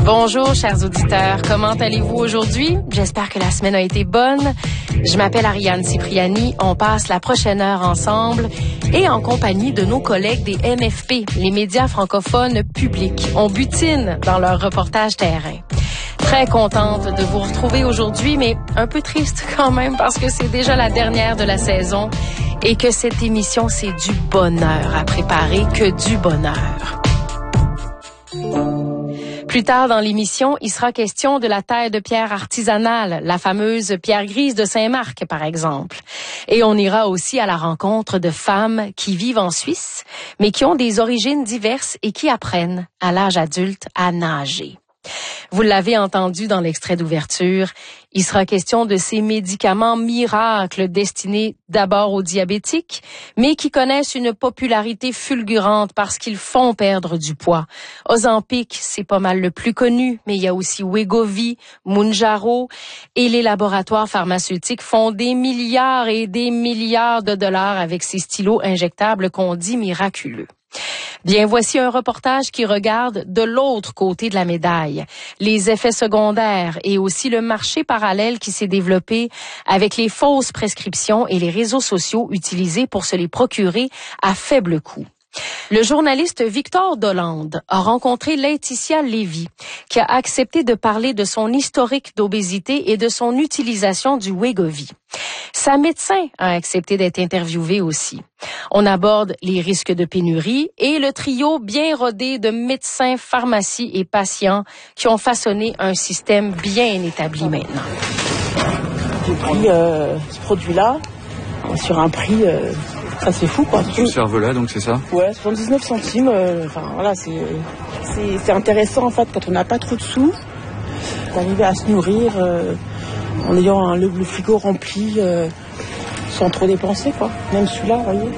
Bonjour, chers auditeurs. Comment allez-vous aujourd'hui? J'espère que la semaine a été bonne. Je m'appelle Ariane Cipriani. On passe la prochaine heure ensemble et en compagnie de nos collègues des MFP, les médias francophones publics. On butine dans leur reportage terrain. Très contente de vous retrouver aujourd'hui, mais un peu triste quand même parce que c'est déjà la dernière de la saison et que cette émission, c'est du bonheur à préparer, que du bonheur. Plus tard dans l'émission, il sera question de la taille de pierre artisanale, la fameuse pierre grise de Saint-Marc, par exemple. Et on ira aussi à la rencontre de femmes qui vivent en Suisse, mais qui ont des origines diverses et qui apprennent, à l'âge adulte, à nager. Vous l'avez entendu dans l'extrait d'ouverture, il sera question de ces médicaments miracles destinés d'abord aux diabétiques, mais qui connaissent une popularité fulgurante parce qu'ils font perdre du poids. Ozempic, c'est pas mal le plus connu, mais il y a aussi Wegovy, Mounjaro, et les laboratoires pharmaceutiques font des milliards et des milliards de dollars avec ces stylos injectables qu'on dit miraculeux. Bien, voici un reportage qui regarde de l'autre côté de la médaille, les effets secondaires et aussi le marché parallèle qui s'est développé avec les fausses prescriptions et les réseaux sociaux utilisés pour se les procurer à faible coût. Le journaliste Victor Dolande a rencontré Laetitia Lévy, qui a accepté de parler de son historique d'obésité et de son utilisation du Wegovy. Sa médecin a accepté d'être interviewée aussi. On aborde les risques de pénurie et le trio bien rodé de médecins, pharmacies et patients qui ont façonné un système bien établi maintenant. J'ai pris ce produit-là sur un prix... Ça c'est fou quoi. Du cervelas donc c'est ça? Ouais, 79 centimes. Voilà, c'est intéressant en fait quand on n'a pas trop de sous, d'arriver à se nourrir en ayant le frigo rempli sans trop dépenser quoi. Même celui-là, vous voyez.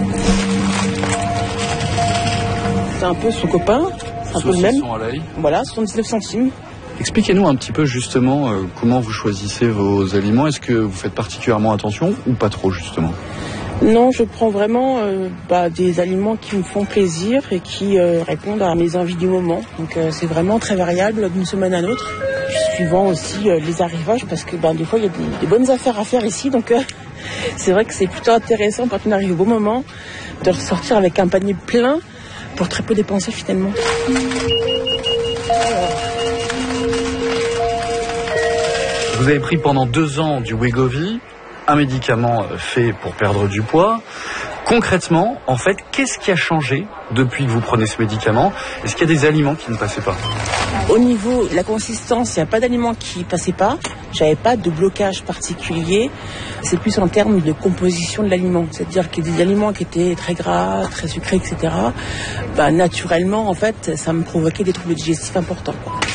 C'est un peu son copain, c'est un peu le même. À l'ail. Voilà, 79 centimes. Expliquez-nous un petit peu justement comment vous choisissez vos aliments. Est-ce que vous faites particulièrement attention ou pas trop justement? Non, je prends vraiment des aliments qui me font plaisir et qui répondent à mes envies du moment. Donc c'est vraiment très variable d'une semaine à l'autre, suivant aussi les arrivages, parce que des fois il y a des bonnes affaires à faire ici. Donc c'est vrai que c'est plutôt intéressant quand on arrive au bon moment de ressortir avec un panier plein pour très peu dépenser finalement. Vous avez pris pendant 2 ans du Wegovy, un médicament fait pour perdre du poids. Concrètement, en fait, qu'est-ce qui a changé depuis que vous prenez ce médicament? Est-ce qu'il y a des aliments qui ne passaient pas? Au niveau de la consistance, il n'y a pas d'aliments qui ne passaient pas. J'avais pas de blocage particulier. C'est plus en termes de composition de l'aliment. C'est-à-dire qu'il y a des aliments qui étaient très gras, très sucrés, etc. Naturellement, en fait, ça me provoquait des troubles digestifs importants.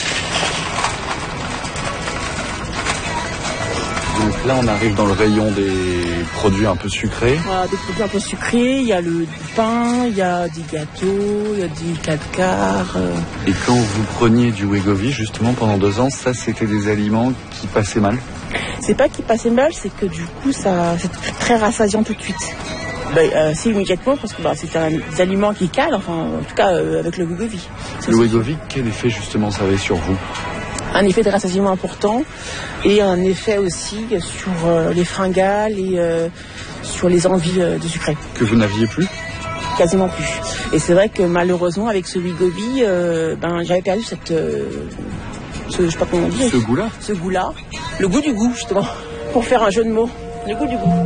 Donc là, on arrive dans le rayon des produits un peu sucrés. Voilà, des produits un peu sucrés. Il y a du pain, il y a des gâteaux, il y a des 4 quarts. Et quand vous preniez du Wegovy, justement, pendant 2 ans, ça, c'était des aliments qui passaient mal? C'est pas qu'ils passaient mal, c'est que du coup, c'était très rassasiant tout de suite. C'est immédiatement, parce que c'est un aliment qui cale, enfin, en tout cas, avec le Wegovy. Le Wegovy, quel effet, justement, ça avait sur vous? Un effet de rassasiement important et un effet aussi sur les fringales et sur les envies de sucré. Que vous n'aviez plus? Quasiment plus. Et c'est vrai que malheureusement avec ce Wegovy, j'avais perdu je sais pas comment on dit. Ce goût-là? Ce goût-là. Le goût du goût justement. Pour faire un jeu de mots. Le goût du goût.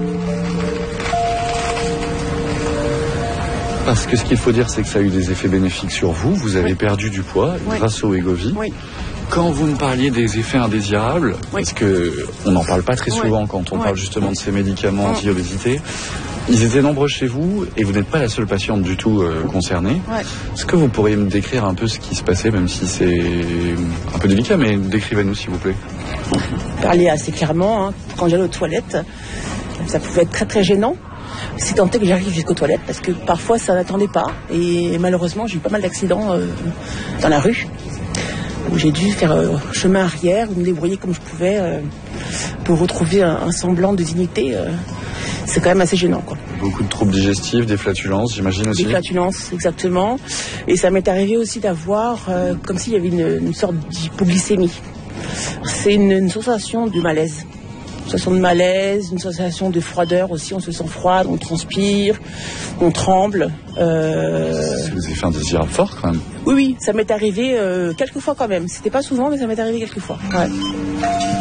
Parce que ce qu'il faut dire, c'est que ça a eu des effets bénéfiques sur vous. Vous avez perdu du poids grâce au Wegovy. Oui. Quand vous me parliez des effets indésirables, parce que on n'en parle pas très souvent quand on parle justement de ces médicaments anti-obésité, ils étaient nombreux chez vous et vous n'êtes pas la seule patiente du tout concernée. Est-ce que vous pourriez me décrire un peu ce qui se passait, même si c'est un peu délicat, mais décrivez-nous s'il vous plaît. Parler assez clairement, quand j'allais aux toilettes, ça pouvait être très très gênant. C'est tenté que j'arrive jusqu'aux toilettes parce que parfois ça n'attendait pas et malheureusement j'ai eu pas mal d'accidents dans la rue où j'ai dû faire chemin arrière ou me débrouiller comme je pouvais pour retrouver un semblant de dignité. C'est quand même assez gênant quoi. beaucoup de troubles digestifs, des flatulences, j'imagine aussi. Des flatulences, exactement. Et ça m'est arrivé aussi d'avoir comme s'il y avait une sorte d'hypoglycémie. C'est une sensation de malaise. Une sensation de malaise, une sensation de froideur aussi. On se sent froid, on transpire, on tremble. C'est des effets indésirables forts quand même. Oui, ça m'est arrivé quelques fois quand même. C'était pas souvent, mais ça m'est arrivé quelques fois. Ouais.